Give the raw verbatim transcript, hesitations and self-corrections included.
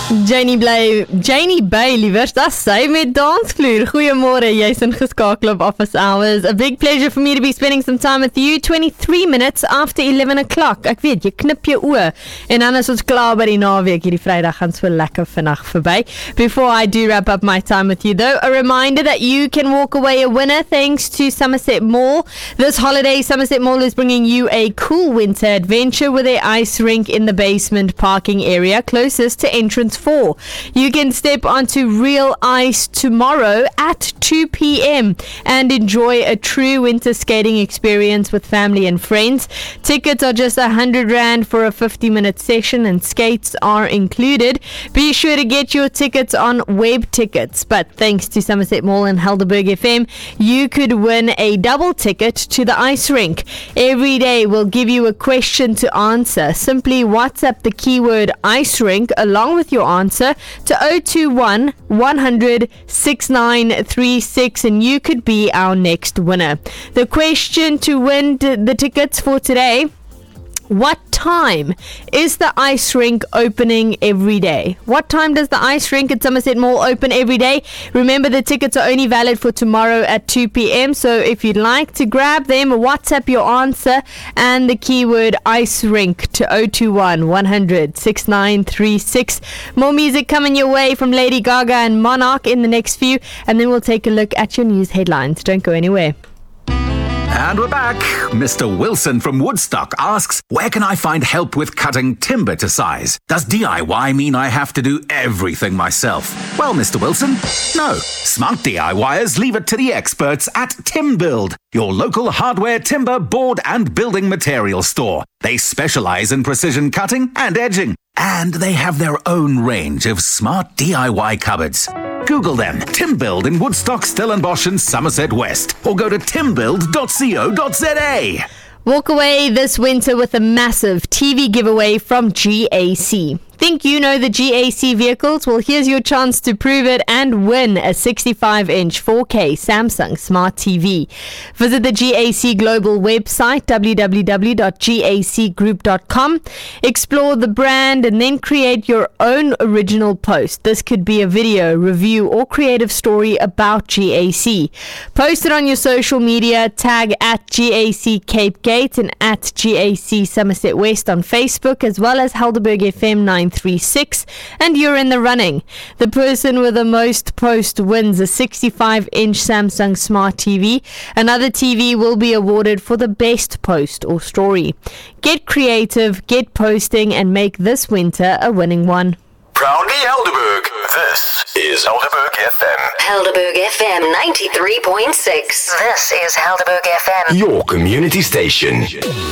Janie Bay, Janie Bay, liewers, that's sy met Dansvloer. Goeiemôre, jy's ingeskakel op Office Hours. A big pleasure for me to be spending some time with you. twenty-three minutes after eleven o'clock. Ek weet, jy knip jou oë. En dan is ons klaar by die naweek. Hierdie Vrydag gaan so lekker vinnig verby. Before I do wrap up my time with you though, a reminder that you can walk away a winner thanks to Somerset Mall. This holiday, Somerset Mall is bringing you a cool winter adventure with a ice rink in the basement parking area closest to entrance four. You can step onto real ice tomorrow at two p.m. and enjoy a true winter skating experience with family and friends. Tickets are just one hundred rand for a fifty minute session and skates are included. Be sure to get your tickets on web tickets. But thanks to Somerset Mall and Helderberg F M, you could win a double ticket to the ice rink. Every day we'll give you a question to answer. Simply WhatsApp the keyword ice rink along with your answer to zero two one, one hundred, six nine three six and you could be our next winner. The question to win t- the tickets for today: what time is the ice rink opening every day? What time does the ice rink at Somerset Mall open every day? Remember, the tickets are only valid for tomorrow at two p.m. So if you'd like to grab them, WhatsApp your answer and the keyword ice rink to zero two one, one hundred, six nine three six. More music coming your way from Lady Gaga and Monarch in the next few, and then we'll take a look at your news headlines. Don't go anywhere. And we're back. Mister Wilson from Woodstock asks, where can I find help with cutting timber to size? Does D I Y mean I have to do everything myself? Well, Mister Wilson, no. Smart DIYers leave it to the experts at TimBuild, your local hardware, timber, board and building material store. They specialize in precision cutting and edging, and they have their own range of smart D I Y cupboards. Google them, TimBuild in Woodstock, Stellenbosch and Somerset West, or go to timbuild dot co dot za. Walk away this winter with a massive T V giveaway from G A C. Think you know the G A C vehicles? Well, here's your chance to prove it and win a sixty-five inch four K Samsung Smart T V. Visit the G A C Global website, w w w dot g a c group dot com. Explore the brand and then create your own original post. This could be a video, review, or creative story about G A C. Post it on your social media, tag at G A C Cape Gate and at G A C Somerset West on Facebook, as well as Helderberg F M nine three six, and you're in the running. The person with the most posts wins a sixty-five inch Samsung Smart T V. Another T V will be awarded for the best post or story. Get creative, get posting, and make this winter a winning one. Proudly Helderberg. This is Helderberg F M. Helderberg F M ninety-three point six. This is Helderberg F M. Your community station.